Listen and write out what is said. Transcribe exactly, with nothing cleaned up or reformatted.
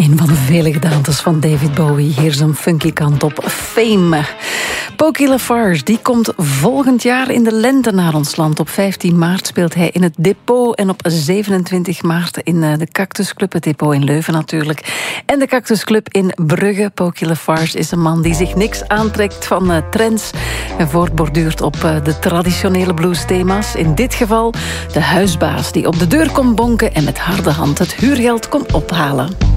Een van de vele gedaantes van David Bowie. Hier zijn funky kant op. Fame. Pokey Lafarge, die komt volgend jaar in de lente naar ons land. Op vijftien maart speelt hij in het Depot en op zevenentwintig maart in de Cactus Club. Het Depot in Leuven natuurlijk. En de Cactus Club in Brugge. Pokey Lafarge is een man die zich niks aantrekt van uh, trends en voortborduurt op uh, de traditionele bluesthema's. In dit geval de huisbaas die op de deur komt bonken en met harde hand het huurgeld komt ophalen.